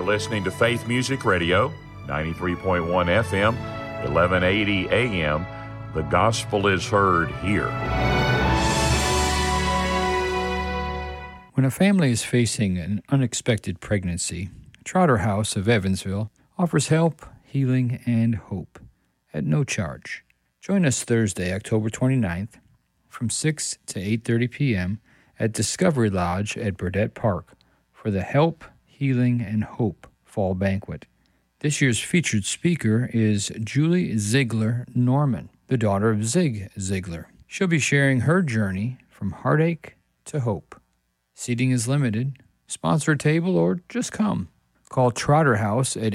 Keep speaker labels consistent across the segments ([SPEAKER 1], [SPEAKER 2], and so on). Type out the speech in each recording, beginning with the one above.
[SPEAKER 1] You're listening to Faith Music Radio, 93.1 FM, 1180 AM. The gospel is heard here.
[SPEAKER 2] When a family is facing an unexpected pregnancy, Trotter House of Evansville offers help, healing, and hope at no charge. Join us Thursday, October 29th from 6 to 8:30 p.m. at Discovery Lodge at Burdett Park for the Help, Healing, and Hope Fall Banquet. This year's featured speaker is Julie Ziegler Norman, the daughter of Zig Ziglar. She'll be sharing her journey from heartache to hope. Seating is limited. Sponsor a table or just come. Call Trotter House at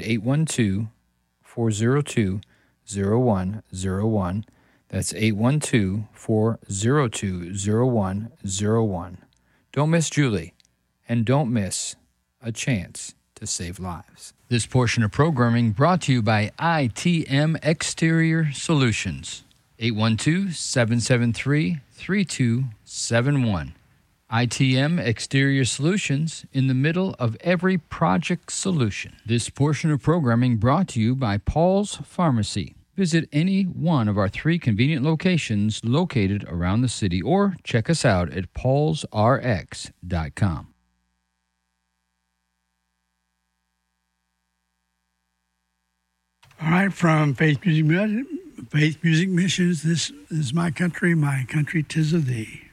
[SPEAKER 2] 812-402-0101. That's 812-402-0101. Don't miss Julie, and don't miss a chance to save lives. This portion of programming brought to you by ITM Exterior Solutions. 812-773-3271. ITM Exterior Solutions, in the middle of every project solution. This portion of programming brought to you by Paul's Pharmacy. Visit any one of our 3 convenient locations located around the city or check us out at paulsrx.com.
[SPEAKER 3] All right, from Faith Music Missions, this is my country 'tis of thee.